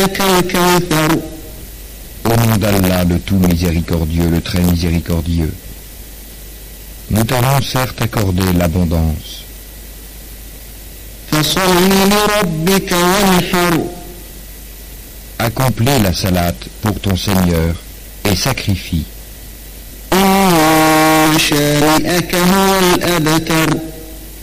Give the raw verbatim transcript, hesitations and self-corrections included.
لك الكوثر. Au nom d'Allah, le tout miséricordieux, le très miséricordieux, nous t'avons certes accordé l'abondance. فصل لربك وانحر. Accomplis la salate pour ton Seigneur et sacrifie. إن شانئك هو الأبتر.